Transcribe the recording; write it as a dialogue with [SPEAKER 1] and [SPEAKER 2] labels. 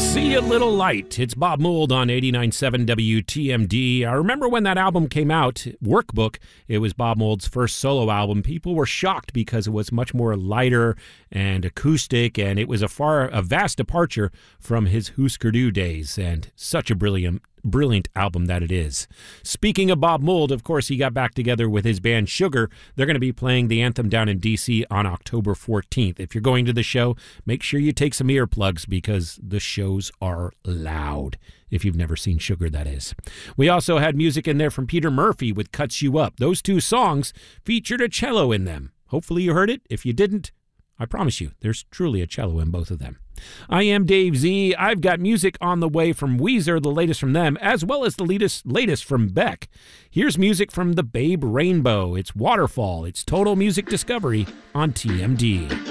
[SPEAKER 1] See a Little Light. It's Bob Mould on 89.7 WTMD. I remember when that album came out, Workbook, it was Bob Mould's first solo album. People were shocked because it was much more lighter and acoustic, and it was a vast departure from his Husker Du days, and such a brilliant album that it is. Speaking of Bob Mould, of course, he got back together with his band Sugar. They're going to be playing the anthem down in D.C. on October 14th. If you're going to the show, make sure you take some earplugs because the shows are loud. If you've never seen Sugar, that is. We also had music in there from Peter Murphy with Cuts You Up. Those two songs featured a cello in them. Hopefully you heard it. If you didn't, I promise you, there's truly a cello in both of them. I am Dave Z. I've got music on the way from Weezer, the latest from them, as well as the latest from Beck. Here's music from the Babe Rainbow. It's Waterfall. It's Total Music Discovery on TMD.